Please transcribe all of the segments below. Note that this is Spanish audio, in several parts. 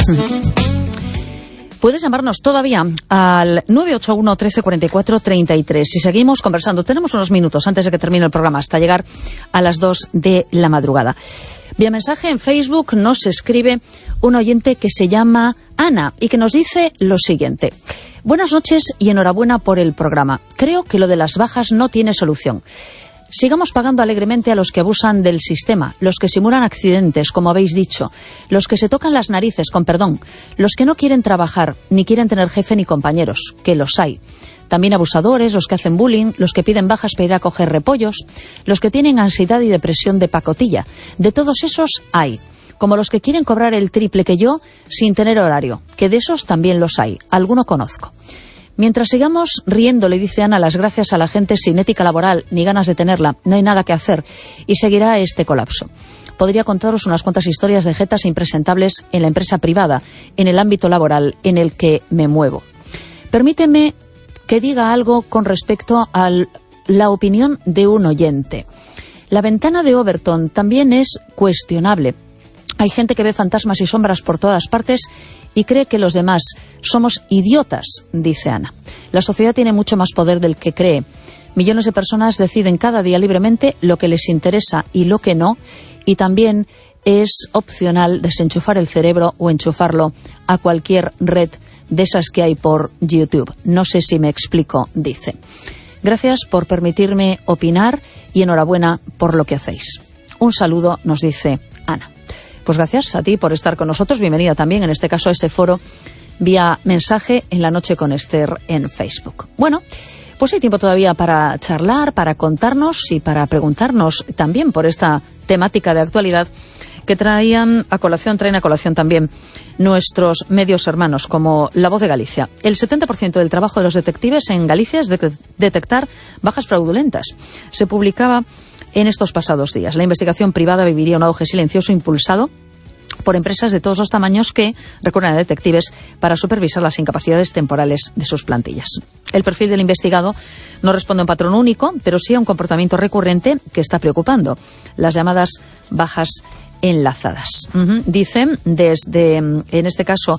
Puedes llamarnos todavía al 981 13 44 33 y seguimos conversando. Tenemos unos minutos antes de que termine el programa hasta llegar a las 2 de la madrugada. Vía mensaje en Facebook nos escribe un oyente que se llama Ana y que nos dice lo siguiente. Buenas noches y enhorabuena por el programa. Creo que lo de las bajas no tiene solución. Sigamos pagando alegremente a los que abusan del sistema, los que simulan accidentes, como habéis dicho, los que se tocan las narices, con perdón, los que no quieren trabajar, ni quieren tener jefe ni compañeros, que los hay. También abusadores, los que hacen bullying, los que piden bajas para ir a coger repollos, los que tienen ansiedad y depresión de pacotilla. De todos esos hay. Como los que quieren cobrar el triple que yo sin tener horario, que de esos también los hay. Alguno conozco. Mientras sigamos riendo, le dice Ana, las gracias a la gente sin ética laboral ni ganas de tenerla, no hay nada que hacer y seguirá este colapso. Podría contaros unas cuantas historias de jetas impresentables en la empresa privada, en el ámbito laboral en el que me muevo. Permíteme que diga algo con respecto a la opinión de un oyente. La ventana de Overton también es cuestionable. Hay gente que ve fantasmas y sombras por todas partes y cree que los demás somos idiotas, dice Ana. La sociedad tiene mucho más poder del que cree. Millones de personas deciden cada día libremente lo que les interesa y lo que no, y también es opcional desenchufar el cerebro o enchufarlo a cualquier red de esas que hay por YouTube. No sé si me explico, dice. Gracias por permitirme opinar y enhorabuena por lo que hacéis. Un saludo, nos dice Ana. Pues gracias a ti por estar con nosotros. Bienvenida también, en este caso, a este foro vía mensaje en la noche con Esther en Facebook. Bueno, pues hay tiempo todavía para charlar, para contarnos y para preguntarnos también por esta temática de actualidad que traen a colación también nuestros medios hermanos, como La Voz de Galicia. El 70% del trabajo de los detectives en Galicia es detectar bajas fraudulentas. Se publicaba en estos pasados días. La investigación privada viviría un auge silencioso impulsado por empresas de todos los tamaños que recurren a detectives para supervisar las incapacidades temporales de sus plantillas. El perfil del investigado no responde a un patrón único, pero sí a un comportamiento recurrente que está preocupando: las llamadas bajas enlazadas. Dicen desde, en este caso,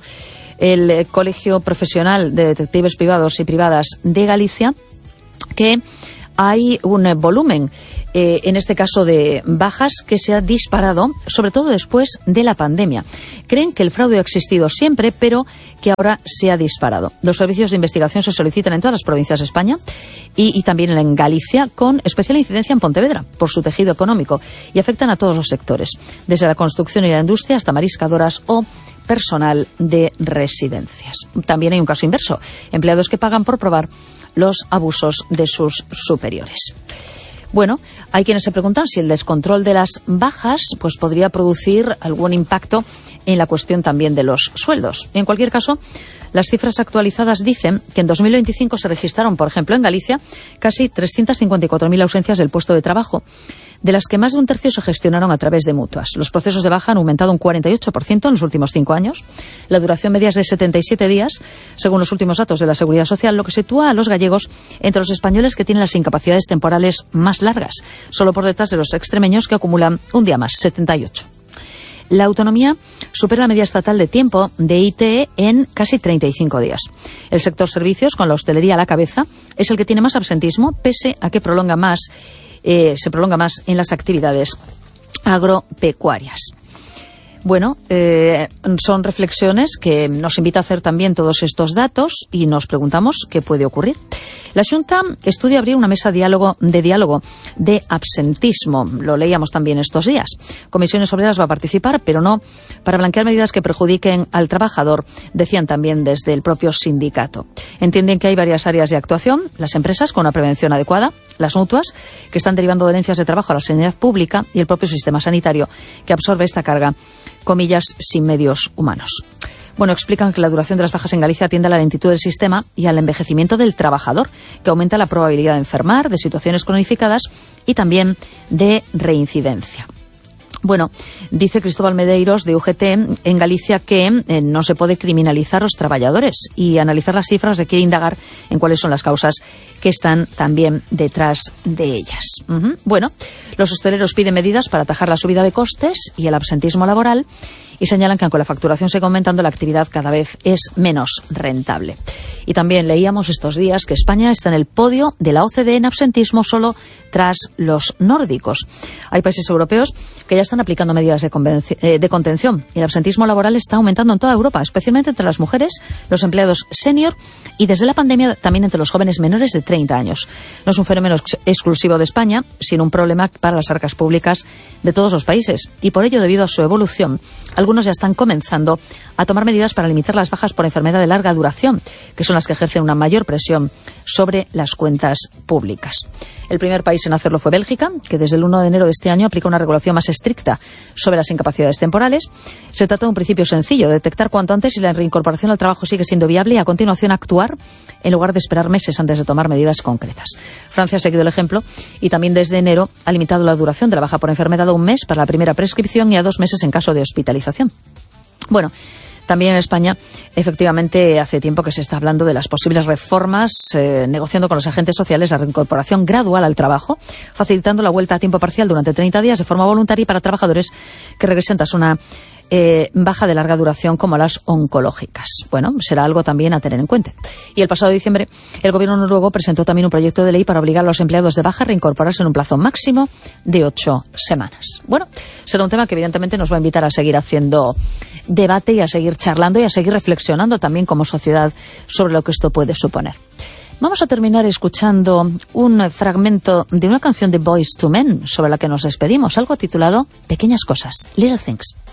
el Colegio Profesional de Detectives Privados y Privadas de Galicia, que hay un volumen, en este caso de bajas, que se ha disparado, sobre todo después de la pandemia. Creen que el fraude ha existido siempre, pero que ahora se ha disparado. Los servicios de investigación se solicitan en todas las provincias de España y también en Galicia, con especial incidencia en Pontevedra, por su tejido económico, y afectan a todos los sectores, desde la construcción y la industria hasta mariscadoras o personal de residencias. También hay un caso inverso: empleados que pagan por probar los abusos de sus superiores. Bueno, hay quienes se preguntan si el descontrol de las bajas pues podría producir algún impacto en la cuestión también de los sueldos. En cualquier caso, las cifras actualizadas dicen que en 2025 se registraron, por ejemplo, en Galicia, casi 354.000 ausencias del puesto de trabajo, de las que más de un tercio se gestionaron a través de mutuas. Los procesos de baja han aumentado un 48% en los últimos 5 años. La duración media es de 77 días, según los últimos datos de la Seguridad Social, lo que sitúa a los gallegos entre los españoles que tienen las incapacidades temporales más largas, solo por detrás de los extremeños, que acumulan un día más, 78. La autonomía supera la media estatal de tiempo de ITE en casi 35 días. El sector servicios, con la hostelería a la cabeza, es el que tiene más absentismo, pese a que se prolonga más en las actividades agropecuarias. Bueno, son reflexiones que nos invita a hacer también todos estos datos y nos preguntamos qué puede ocurrir. La Xunta estudia abrir una mesa de diálogo de absentismo. Lo leíamos también estos días. Comisiones Obreras va a participar, pero no para blanquear medidas que perjudiquen al trabajador, decían también desde el propio sindicato. Entienden que hay varias áreas de actuación: las empresas con una prevención adecuada, las mutuas que están derivando dolencias de trabajo a la sanidad pública y el propio sistema sanitario que absorbe esta carga, comillas, sin medios humanos. Bueno, explican que la duración de las bajas en Galicia atiende a la lentitud del sistema y al envejecimiento del trabajador, que aumenta la probabilidad de enfermar, de situaciones cronificadas y también de reincidencia. Bueno, dice Cristóbal Medeiros, de UGT, en Galicia, que no se puede criminalizar a los trabajadores, y analizar las cifras requiere indagar en cuáles son las causas que están también detrás de ellas. Bueno, los hosteleros piden medidas para atajar la subida de costes y el absentismo laboral, y señalan que aunque la facturación sigue aumentando, la actividad cada vez es menos rentable. Y también leíamos estos días que España está en el podio de la OCDE en absentismo, solo tras los nórdicos. Hay países europeos que ya están aplicando medidas de contención y el absentismo laboral está aumentando en toda Europa, especialmente entre las mujeres, los empleados senior y desde la pandemia también entre los jóvenes menores de 30 años. No es un fenómeno exclusivo de España, sino un problema para las arcas públicas de todos los países y por ello, debido a su evolución, algunos ya están comenzando a tomar medidas para limitar las bajas por enfermedad de larga duración, que son las que ejercen una mayor presión sobre las cuentas públicas. El primer país en hacerlo fue Bélgica, que desde el 1 de enero de este año aplica una regulación más estricta sobre las incapacidades temporales. Se trata de un principio sencillo, detectar cuanto antes si la reincorporación al trabajo sigue siendo viable y a continuación actuar en lugar de esperar meses antes de tomar medidas concretas. Francia ha seguido el ejemplo y también desde enero ha limitado la duración de la baja por enfermedad a 1 mes para la primera prescripción y a 2 meses en caso de hospitalización. Bueno, también en España, efectivamente, hace tiempo que se está hablando de las posibles reformas, negociando con los agentes sociales la reincorporación gradual al trabajo, facilitando la vuelta a tiempo parcial durante 30 días de forma voluntaria y para trabajadores que regresen tras una baja de larga duración como las oncológicas. Bueno, será algo también a tener en cuenta. Y el pasado diciembre, el gobierno noruego presentó también un proyecto de ley para obligar a los empleados de baja a reincorporarse en un plazo máximo de 8 semanas. Bueno, será un tema que evidentemente nos va a invitar a seguir haciendo debate y a seguir charlando y a seguir reflexionando también como sociedad sobre lo que esto puede suponer. Vamos a terminar escuchando un fragmento de una canción de Boyz II Men sobre la que nos despedimos, algo titulado Pequeñas Cosas, Little Things.